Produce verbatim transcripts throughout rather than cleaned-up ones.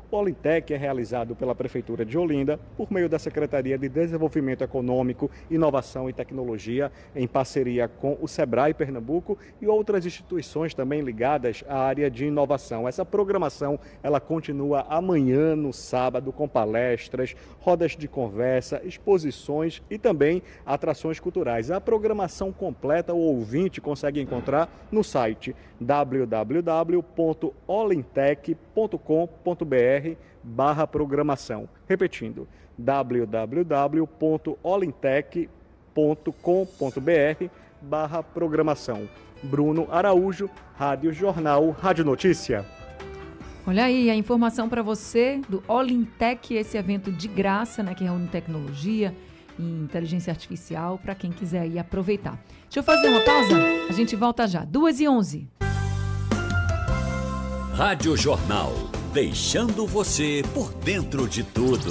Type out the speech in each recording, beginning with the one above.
O Olintec é realizado pela Prefeitura de Olinda por meio da Secretaria de Desenvolvimento Econômico, Inovação e Tecnologia, em parceria com o Sebrae Pernambuco e outras instituições também ligadas à área de inovação. Essa programação ela continua amanhã, no sábado, com palestras, rodas de conversa, exposições e também atrações culturais. A programação completa o ouvinte consegue encontrar no site w w w ponto olintec ponto com ponto b r barra programação. Repetindo, w w w ponto olintec ponto com ponto b r barra programação. Bruno Araújo, Rádio Jornal, Rádio Notícia. Olha aí a informação para você do Olintec, esse evento de graça, né, que reúne tecnologia e inteligência artificial para quem quiser aí aproveitar. Deixa eu fazer uma pausa, a gente volta já, duas e onze. Rádio Jornal, deixando você por dentro de tudo.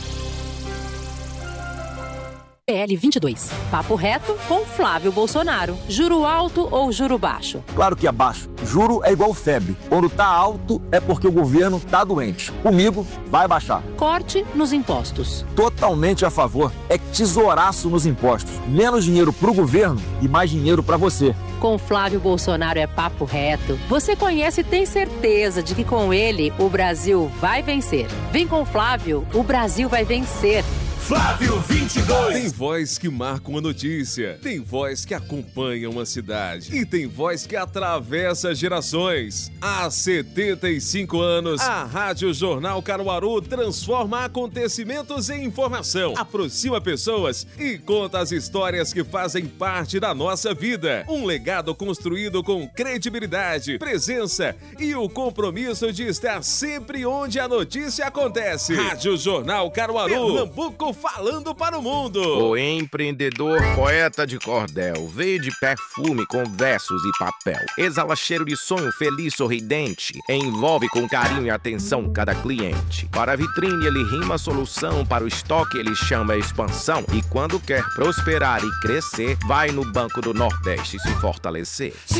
P L vinte e dois. Papo reto com Flávio Bolsonaro. Juro alto ou juro baixo? Claro que é baixo. Juro é igual febre. Quando tá alto é porque o governo tá doente. Comigo vai baixar. Corte nos impostos. Totalmente a favor. É tesouraço nos impostos. Menos dinheiro pro governo e mais dinheiro pra você. Com Flávio Bolsonaro é papo reto. Você conhece e tem certeza de que com ele o Brasil vai vencer. Vem com Flávio, o Brasil vai vencer. Flávio vinte e dois. Tem voz que marca uma notícia, tem voz que acompanha uma cidade e tem voz que atravessa gerações. Há setenta e cinco anos, a Rádio Jornal Caruaru transforma acontecimentos em informação, aproxima pessoas e conta as histórias que fazem parte da nossa vida. Um legado construído com credibilidade, presença e o compromisso de estar sempre onde a notícia acontece. Rádio Jornal Caruaru, Pernambuco falando para o mundo. O empreendedor poeta de cordel veio de perfume com versos e papel. Exala cheiro de sonho feliz, sorridente. Envolve com carinho e atenção cada cliente. Para a vitrine ele rima a solução, para o estoque ele chama a expansão. E quando quer prosperar e crescer, vai no Banco do Nordeste se fortalecer.